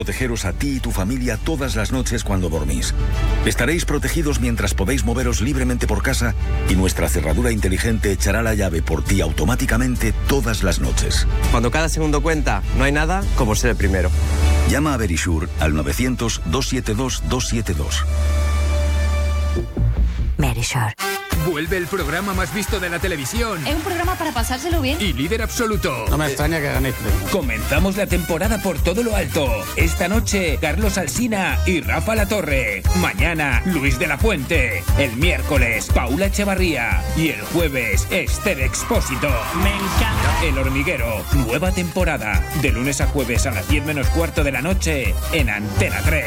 Protegeros a ti y tu familia todas las noches cuando dormís. Estaréis protegidos mientras podéis moveros libremente por casa y nuestra cerradura inteligente echará la llave por ti automáticamente todas las noches. Cuando cada segundo cuenta, no hay nada como ser el primero. Llama a Verisure al 900-272-272. Verisure. Vuelve el programa más visto de la televisión. Es un programa para pasárselo bien. Y líder absoluto. No me extraña que ganéis. Comenzamos la temporada por todo lo alto. Esta noche, Carlos Alsina y Rafa Latorre. Mañana, Luis de la Fuente. El miércoles, Paula Echevarría. Y el jueves, Esther Expósito. Me encanta. El Hormiguero. Nueva temporada. De lunes a jueves a las 10 menos cuarto de la noche en Antena 3.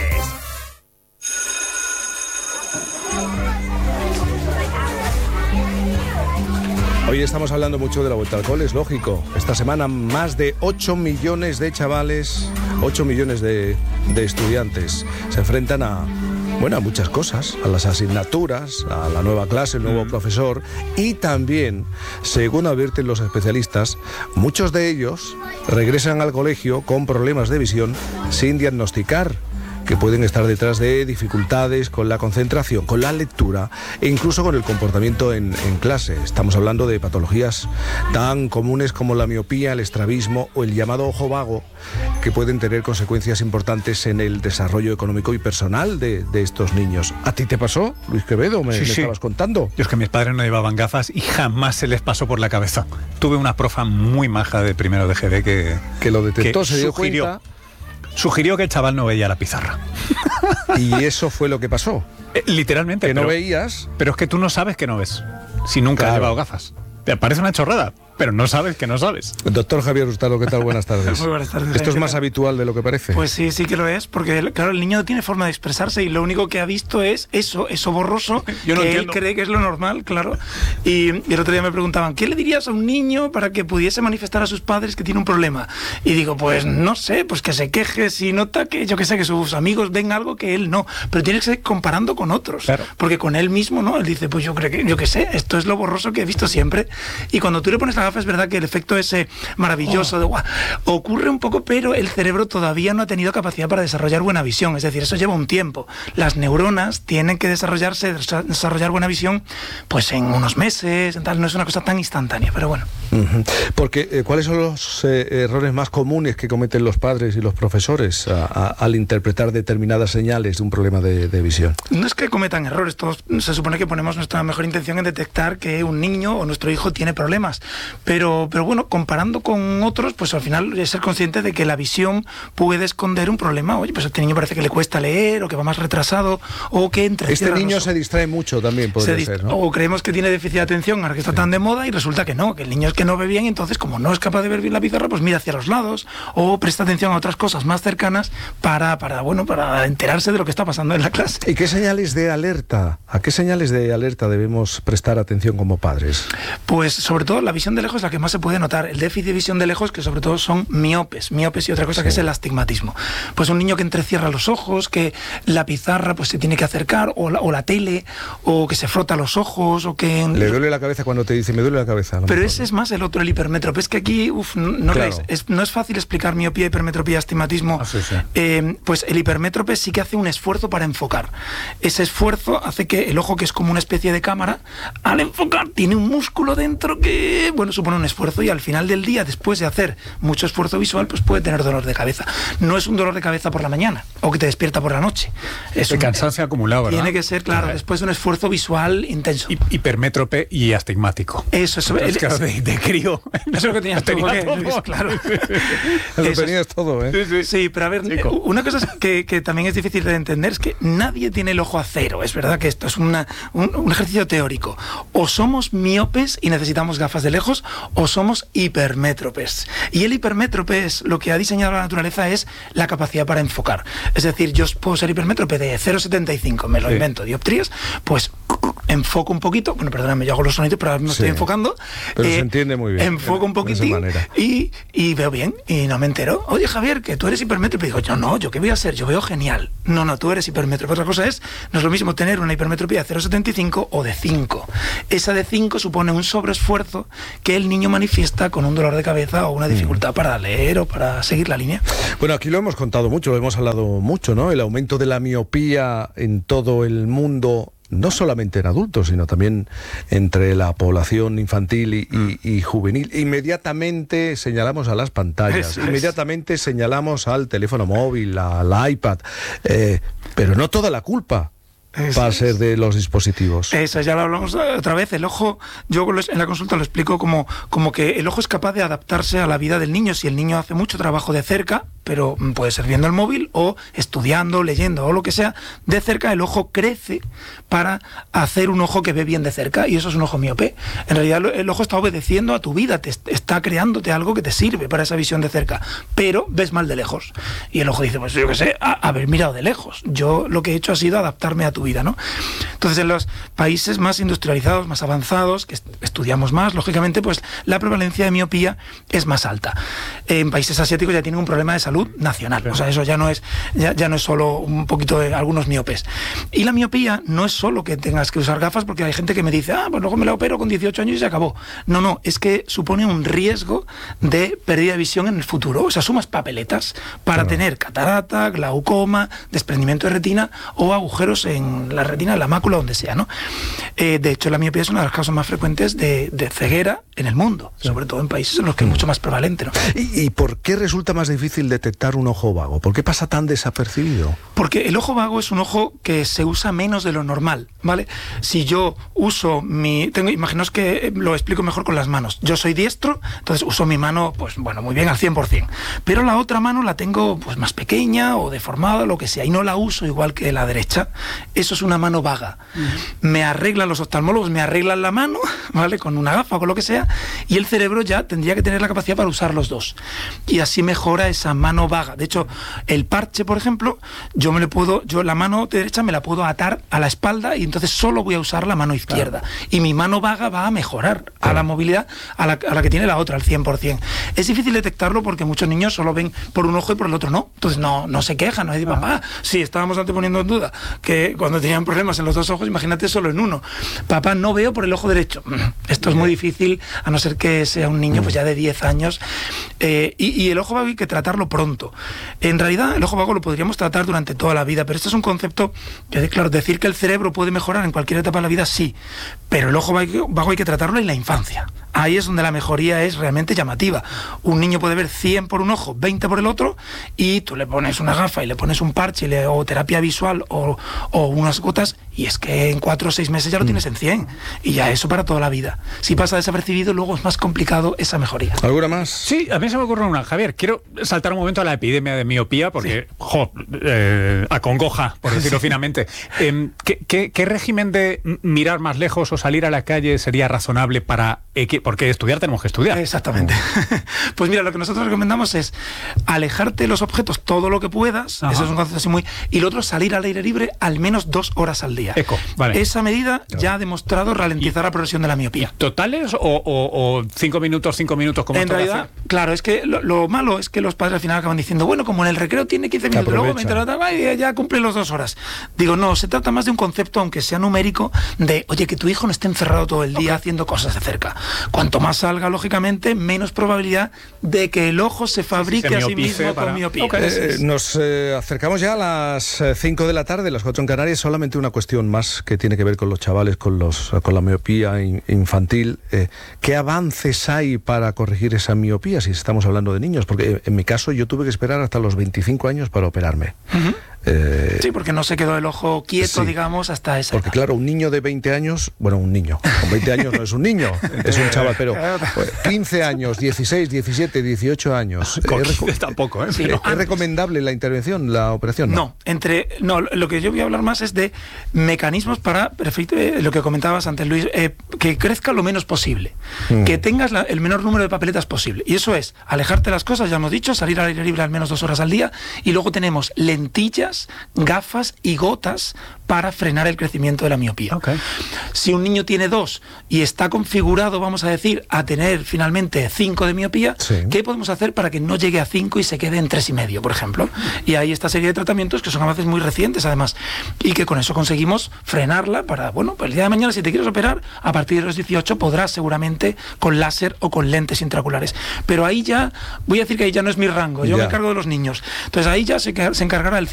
Hoy estamos hablando mucho de la vuelta al cole, es lógico. Esta semana más de 8 millones de chavales, 8 millones de estudiantes se enfrentan a muchas cosas, a las asignaturas, a la nueva clase, el nuevo profesor y también, según advierten los especialistas, muchos de ellos regresan al colegio con problemas de visión sin diagnosticar, que pueden estar detrás de dificultades con la concentración, con la lectura e incluso con el comportamiento en clase. Estamos hablando de patologías tan comunes como la miopía, el estrabismo o el llamado ojo vago, que pueden tener consecuencias importantes en el desarrollo económico y personal de estos niños. ¿A ti te pasó, Luis Quevedo? Me estabas contando. Yo es que mis padres no llevaban gafas y jamás se les pasó por la cabeza. Tuve una profa muy maja de primero de GB que lo detectó, se dio cuenta. Sugirió que el chaval no veía la pizarra. ¿Y eso fue lo que pasó? Literalmente. Que no veías. Pero es que tú no sabes que no ves, si nunca has llevado gafas. Te parece una chorrada, pero no sabes que no sabes. Doctor Javier Hurtado, ¿qué tal? Buenas tardes. Muy buenas tardes. ¿Esto es más habitual de lo que parece? Pues sí que lo es, porque claro, el niño no tiene forma de expresarse y lo único que ha visto es eso borroso, Yo no que entiendo. él cree que es lo normal, claro. Y el otro día me preguntaban, ¿qué le dirías a un niño para que pudiese manifestar a sus padres que tiene un problema? Y digo, pues no sé, pues que se queje si nota que, yo que sé, que sus amigos ven algo que él no, pero tiene que ser comparando con otros, claro. Porque con él mismo, ¿no? Él dice, pues yo que sé, esto es lo borroso que he visto siempre. Y cuando tú le pones la gafa es verdad que el efecto ese maravilloso de guau, ocurre un poco, pero el cerebro todavía no ha tenido capacidad para desarrollar buena visión, es decir, eso lleva un tiempo. Las neuronas tienen que desarrollar buena visión pues en unos meses, tal, no es una cosa tan instantánea, pero bueno. Porque ¿cuáles son los errores más comunes que cometen los padres y los profesores al interpretar determinadas señales de un problema de visión? No es que cometan errores, todos se supone que ponemos nuestra mejor intención en detectar que un niño o nuestro hijo tiene problemas, pero bueno, comparando con otros, pues al final es ser consciente de que la visión puede esconder un problema. Oye, pues a este niño parece que le cuesta leer, o que va más retrasado, o que entre... Este niño se distrae mucho también, podría ser, ¿no? O creemos que tiene déficit de atención, ahora que está tan de moda, y resulta que no, que el niño es que no ve bien, entonces como no es capaz de ver bien la pizarra, pues mira hacia los lados, o presta atención a otras cosas más cercanas para enterarse de lo que está pasando en la clase. ¿Y qué señales de alerta? ¿A qué señales de alerta debemos prestar atención como padres? Pues sobre todo la visión de lejos es la que más se puede notar. El déficit de visión de lejos, que sobre todo son miopes y otra cosa que es el astigmatismo. Pues un niño que entrecierra los ojos, que la pizarra pues se tiene que acercar, o la tele, o que se frota los ojos, o que... Le duele la cabeza cuando te dice, me duele la cabeza. Pero ese es más el otro, el hipermétrope. Es que aquí, claro. No es fácil explicar miopía, hipermetropía, astigmatismo. Sí. Pues el hipermétrope sí que hace un esfuerzo para enfocar. Ese esfuerzo hace que el ojo, que es como una especie de cámara, al enfocar tiene un músculo dentro que, supone un esfuerzo, y al final del día, después de hacer mucho esfuerzo visual, pues puede tener dolor de cabeza. No es un dolor de cabeza por la mañana o que te despierta por la noche. Es un cansancio acumulado, ¿verdad? Tiene que ser, claro, después de un esfuerzo visual intenso. Hipermétrope y astigmático. Eso. Entonces, claro, de crío. Eso es lo que tenías todo. Claro. Lo tenías todo, ¿eh? Sí, pero a ver, una cosa que también es difícil de entender es que nadie tiene el ojo a cero. Es verdad que esto es un ejercicio teórico. O somos miopes y necesitamos gafas de lejos, o somos hipermétropes. Y el hipermétrope es lo que ha diseñado la naturaleza, es la capacidad para enfocar. Es decir, yo puedo ser hipermétrope de 0,75, me lo invento, dioptrías, pues enfoco un poquito, bueno, perdóname, yo hago los sonidos, pero ahora no estoy enfocando. Pero se entiende muy bien. Enfoco un poquitín y veo bien y no me entero. Oye, Javier, que tú eres hipermétrope. Y digo, yo ¿qué voy a hacer? Yo veo genial. No, tú eres hipermétrope. Otra cosa no es lo mismo tener una hipermetropía de 0,75 o de 5. Esa de 5 supone un sobreesfuerzo que el niño manifiesta con un dolor de cabeza o una dificultad para leer o para seguir la línea. Bueno, aquí lo hemos contado mucho, lo hemos hablado mucho, ¿no? El aumento de la miopía en todo el mundo, no solamente en adultos, sino también entre la población infantil y juvenil. Inmediatamente señalamos a las pantallas, inmediatamente señalamos al teléfono móvil, al iPad, pero no toda la culpa va a ser de los dispositivos. Eso, ya lo hablamos otra vez. El ojo, yo en la consulta lo explico como que el ojo es capaz de adaptarse a la vida del niño. Si el niño hace mucho trabajo de cerca, pero puede ser viendo el móvil o estudiando, leyendo o lo que sea, de cerca el ojo crece para hacer un ojo que ve bien de cerca, y eso es un ojo miope. En realidad el ojo está obedeciendo a tu vida, está creándote algo que te sirve para esa visión de cerca, pero ves mal de lejos. Y el ojo dice, pues yo qué sé, haber mirado de lejos. Yo lo que he hecho ha sido adaptarme a tu vida, ¿no? Entonces, en los países más industrializados, más avanzados, que estudiamos más, lógicamente, pues la prevalencia de miopía es más alta. En países asiáticos ya tienen un problema de salud nacional, o sea, eso ya no es solo un poquito de algunos miopes. Y la miopía no es solo que tengas que usar gafas, porque hay gente que me dice, pues luego me la opero con 18 años y se acabó. No, es que supone un riesgo de pérdida de visión en el futuro. O sea, sumas papeletas para tener catarata, glaucoma, desprendimiento de retina o agujeros en la retina, en la mácula, donde sea, ¿no? De hecho, la miopía es una de las causas más frecuentes de ceguera en el mundo, sobre todo en países en los que es mucho más prevalente, ¿no? ¿Y por qué resulta más difícil detectar un ojo vago? ¿Por qué pasa tan desapercibido? Porque el ojo vago es un ojo que se usa menos de lo normal, ¿vale? Si yo uso imaginaos que lo explico mejor con las manos. Yo soy diestro, entonces uso mi mano, pues bueno, muy bien, al 100%. Pero la otra mano la tengo pues más pequeña o deformada, lo que sea, y no la uso igual que la derecha. Eso es una mano vaga. Me arreglan los oftalmólogos, me arreglan la mano, ¿vale? Con una gafa o con lo que sea, y el cerebro ya tendría que tener la capacidad para usar los dos. Y así mejora esa mano vaga. De hecho, el parche, por ejemplo, yo la mano derecha me la puedo atar a la espalda y entonces solo voy a usar la mano izquierda. Claro. Y mi mano vaga va a mejorar a la movilidad a la que tiene la otra, al 100%. Es difícil detectarlo porque muchos niños solo ven por un ojo y por el otro no. Entonces no se quejan, no dicen, papá, sí, estábamos antes poniendo en duda que cuando tenían problemas en los dos ojos, imagínate solo en uno. Papá, no veo por el ojo derecho. Esto es muy difícil, a no ser que sea un niño pues ya de 10 años. Y el ojo vago hay que tratarlo pronto. En realidad, el ojo vago lo podríamos tratar durante toda la vida, pero esto es un concepto que, claro, decir que el cerebro puede mejorar en cualquier etapa de la vida, sí, pero el ojo vago hay que tratarlo en la infancia. Ahí es donde la mejoría es realmente llamativa. Un niño puede ver 100 por un ojo, 20 por el otro, y tú le pones una gafa y le pones un parche o terapia visual o unas gotas, y es que en 4 o 6 meses ya lo tienes en 100, y ya eso para toda la vida. Si pasa desapercibido, luego es más complicado esa mejoría. ¿Alguna más? Sí, a mí se me ocurre una, Javier. Quiero saltar un momento a la epidemia de miopía, porque, acongoja, por decirlo finamente. ¿Qué régimen de mirar más lejos o salir a la calle sería razonable para... porque estudiar tenemos que estudiar. Exactamente. Pues mira, lo que nosotros recomendamos es alejarte de los objetos todo lo que puedas. Ajá. Eso es un concepto así muy... Y lo otro, salir al aire libre al menos 2 horas al día. Vale. Esa medida ya ha demostrado ralentizar la progresión de la miopía. ¿Totales o 5 minutos como en realidad? Claro, es que lo malo es que los padres al final acaban diciendo, bueno, como en el recreo tiene 15 minutos, luego ya cumple las 2 horas. Digo, no, se trata más de un concepto, aunque sea numérico, de, oye, que tu hijo no esté encerrado todo el día haciendo cosas de cerca. Cuanto más salga, lógicamente, menos probabilidad de que el ojo se fabrique a sí mismo con miopía. Nos acercamos ya a las 5 de la tarde, las 4 en Canarias. Solamente una cuestión más que tiene que ver con los chavales, con la miopía infantil. ¿Qué avances hay para corregir esa miopía si estamos hablando de niños? Porque en mi caso yo tuve que esperar hasta los 25 años para operarme. Sí, porque no se quedó el ojo quieto, digamos, hasta esa Porque edad. Claro, un niño de 20 años, bueno, un niño, con 20 años no es un niño, es un chaval, pero 15 años, 16, 17, 18 años. Tampoco, sí, ¿Es recomendable la intervención, la operación? No, lo que yo voy a hablar más es de mecanismos para, lo que comentabas antes, Luis, que crezca lo menos posible, que tengas el menor número de papeletas posible. Y eso es alejarte de las cosas, ya hemos dicho, salir al aire libre al menos 2 horas al día, y luego tenemos lentillas lentillas, gafas y gotas para frenar el crecimiento de la miopía. Okay. Si un niño tiene 2 y está configurado, vamos a decir, a tener finalmente 5 de miopía, sí, ¿qué podemos hacer para que no llegue a 5 y se quede en 3,5, por ejemplo? Y hay esta serie de tratamientos que son avances muy recientes, además, y que con eso conseguimos frenarla para, bueno, pues el día de mañana, si te quieres operar, a partir de los 18 podrás seguramente con láser o con lentes intraoculares. Pero ahí ya, voy a decir que ahí ya no es mi rango, yo me encargo de los niños. Entonces ahí ya se encargará el